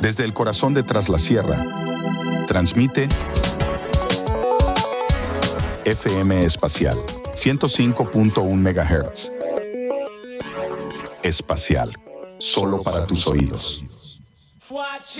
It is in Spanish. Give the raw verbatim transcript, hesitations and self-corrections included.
Desde el corazón de Tras la Sierra, transmite F M Espacial, ciento cinco punto uno megahertz. Espacial, solo para tus oídos. Watch